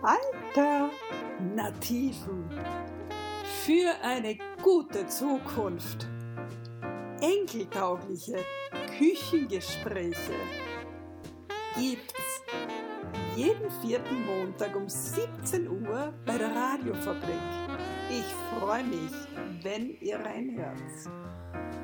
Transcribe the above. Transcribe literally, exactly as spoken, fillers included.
Alternativen für eine gute Zukunft. Enkeltaugliche Küchengespräche gibt's jeden vierten Montag um siebzehn Uhr bei der Radiofabrik. Ich freue mich, wenn ihr reinhört.